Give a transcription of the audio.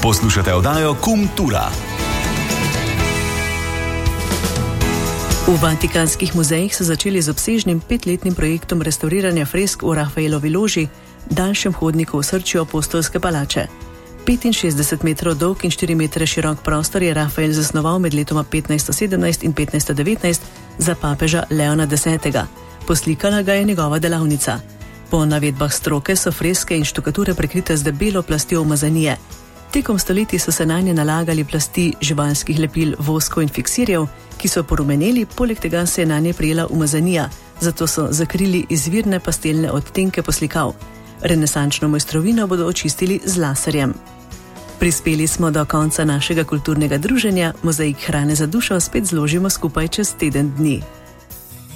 Poslušate oddajo Kultura. V Vatikanskih muzejih so začeli z obsežnim 5-letnim projektom restauriranja fresk v Rafaelovi loži, daljšem hodniku v srčju Apostolske palače. 65 metrov dolg in 4 metre širok prostor je Rafael zasnoval med letoma 1517 in 1519 za papeža Leona X. Poslikala ga je njegova delavnica. Po navedbah stroke so freske in štukature prekrite z debelo plastjo umazanije. Tekom stoletij so se nanje nalagali plasti živalskih lepil, voskov in fiksirjev, ki so porumeneli, poleg tega se je nanje prijela umazanija, zato so zakrili izvirne pastelne odtenke poslikav. Renesančno mojstrovino bodo očistili z laserjem. Prispeli smo do konca našega kulturnega druženja, mozaik hrane za dušo spet zložimo skupaj čez teden dni.